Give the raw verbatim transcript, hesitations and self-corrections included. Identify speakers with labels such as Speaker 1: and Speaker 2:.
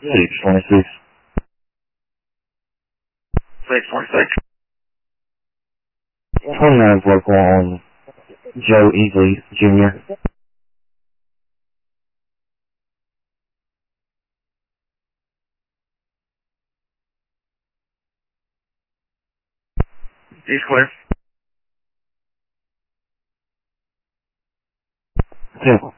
Speaker 1: six twenty-six.
Speaker 2: six twenty-six.
Speaker 1: twenty-nine is local on Joe Easley, Junior
Speaker 2: He's clear.
Speaker 1: Simple.